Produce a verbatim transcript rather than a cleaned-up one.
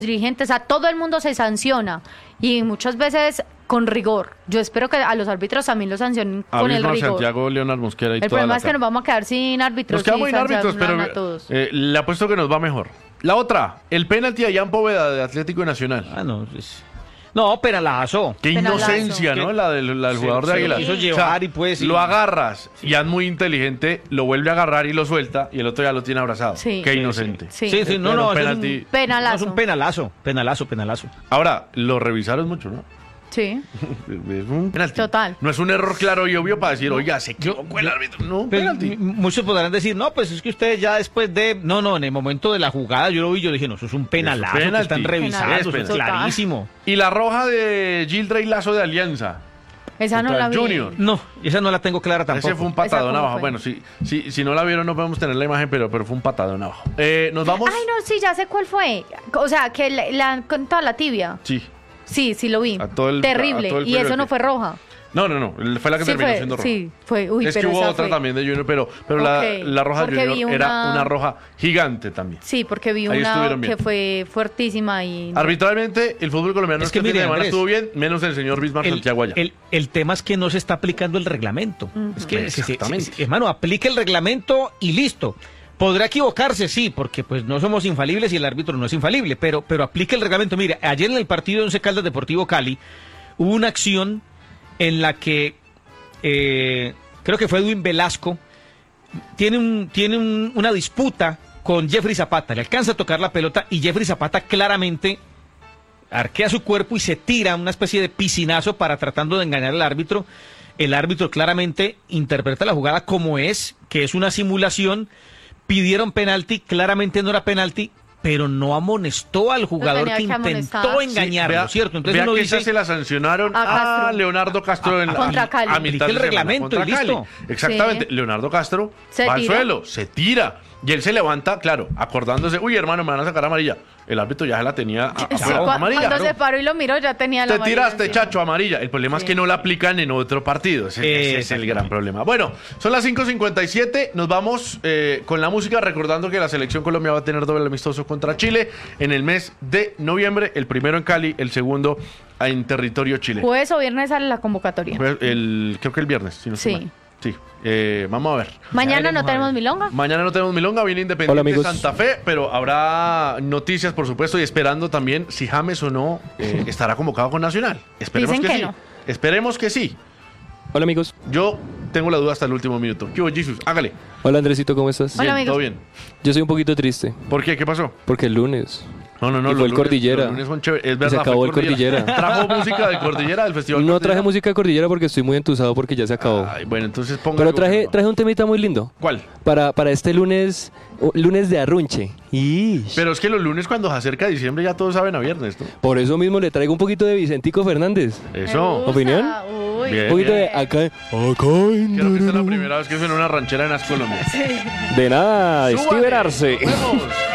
dirigentes, a todo el mundo se sanciona y muchas veces con rigor. Yo espero que a los árbitros también los sancionen a con el rigor. Santiago, Leonard Mosquera y el toda problema la es que nos vamos a quedar sin árbitros. Nos quedamos y sin árbitros, pero a todos. Eh, le apuesto que nos va mejor. La otra, el penalti allá en Póveda de Atlético Nacional. Ah, no, pues... No, penalazo. Qué Penalazo. inocencia, ¿no? La del, la del Sí, jugador de sí, Águila. lo quiso llevar y pues, sí. Lo agarras y es muy inteligente, lo vuelve a agarrar y lo suelta y el otro ya lo tiene abrazado. Sí. Qué Sí, inocente. Sí, Sí, sí, no, no, Pero eso es penalti- un penalazo. no, es un penalazo, penalazo, penalazo. Ahora, lo revisaron mucho, ¿no? Sí, Es un penalti. Total. No es un error claro y obvio para decir, oiga, se equivocó el árbitro. No, Pues, penalti. m- muchos podrán decir, no, pues es que ustedes ya después de... No, no, en el momento de la jugada yo lo vi, yo dije, no, eso es un penalazo, penalti. que están revisando, Es eso es penalti. clarísimo. Y la roja de Gildrey Lazo de Alianza. esa no Contra la el vi. Junior. No, esa no la tengo clara tampoco. Ese fue un patadón ¿Esa cómo abajo. fue? Bueno, si, si, si no la vieron no podemos tener la imagen, pero, pero fue un patadón abajo. Eh, Nos vamos... Ay, no, sí, ya sé cuál fue. O sea, que la, la con toda la tibia. Sí. Sí, sí lo vi. A todo el- Terrible. a todo el y cuello eso del no pie. fue roja. No, no, no. Fue la que Sí terminó fue, siendo roja. sí, fue. Uy, es que pero hubo esa otra fue. también de Junior, pero, pero la, Ok, la roja de porque Junior vi era una- una roja gigante también. Sí, porque vi Ahí una estuvieron bien. que fue fuertísima y... Arbitralmente, el fútbol colombiano Es este que fin de mire, semana Andrés, estuvo bien, menos el señor Bismarck El, Santiago allá. el, el tema es que no se está aplicando el reglamento. Es que, es que se- Exactamente. se- hermano, aplique el reglamento y listo. Podrá equivocarse, sí, porque pues no somos infalibles y el árbitro no es infalible, pero, pero aplique el reglamento. Mire, ayer en el partido de Once Caldas Deportivo Cali hubo una acción en la que eh, creo que fue Edwin Velasco tiene, un, tiene un- una disputa con Jeffrey Zapata, le alcanza a tocar la pelota y Jeffrey Zapata claramente arquea su cuerpo y se tira una especie de piscinazo para tratando de engañar al árbitro. El árbitro claramente interpreta la jugada como es, que es una simulación. Pidieron penalti, claramente no era penalti, pero no amonestó al jugador tenía que que amonestar. intentó Sí, engañarlo, vea, ¿cierto? Entonces vea uno que dice, esa se la sancionaron A a, Castro. Leonardo Castro en la, Contra Cali. a Aplique mitad el de semana, reglamento contra y listo. Cali. Exactamente. Sí. Leonardo Castro Se va al tira. suelo, se tira. Y él se levanta, claro, acordándose, uy, hermano, me van a sacar amarilla. El árbitro ya se la tenía a- Sí, afuera, cua- amarilla. cuando se paró y lo miró ya tenía la Te amarilla tiraste, encima. chacho, amarilla. El problema es Sí. que no la aplican en otro partido. Ese, ese es el gran problema. Bueno, son las cinco cincuenta y siete. Nos vamos eh, con la música, recordando que la selección Colombia va a tener doble amistoso contra Chile en el mes de noviembre. El primero en Cali, el segundo en territorio chileno. Jueves o viernes sale la convocatoria. Fue el, creo que el viernes, si no estoy Sí. mal. Sí. Eh, vamos a ver. Mañana veremos, no a tenemos ver. milonga. Mañana no tenemos milonga, viene Independiente Hola, amigos. Santa Fe, pero habrá noticias, por supuesto, y esperando también si James o no eh, estará convocado con Nacional. Esperemos Dicen que, que sí. no. Esperemos que sí. Hola amigos. Yo tengo la duda hasta el último minuto. ¿Qué hubo, Jesus? Hágale. Hola Andresito, ¿cómo estás? Hola, Bien, amigos. todo bien. Yo soy un poquito triste ¿Por qué? ¿Qué pasó? porque el lunes No, no, no. Y fue los el Cordillera. los lunes son chéveres. Es Y verdad, se acabó fue el Cordillera. ¿Trajo música del Cordillera, del Festival no Cordillera? traje música de Cordillera porque estoy muy entusado porque ya se acabó. Ay, bueno, entonces ponga Pero algo traje, que no. traje un temita muy lindo ¿Cuál? para, para este lunes, uh, lunes de arrunche. Ish. Pero es que los lunes cuando se acerca diciembre ya todos saben a viernes, ¿no? Por eso mismo le traigo un poquito de Vicentico Fernández. Eso. Me gusta. ¿Opinión? Uy. Bien. Un poquito de bien. acá, acá en Creo que esta es la Dorado. primera vez que suena una ranchera en las Colombia. De nada, ¡Súbale! Steven Arce. ¡Nos vemos!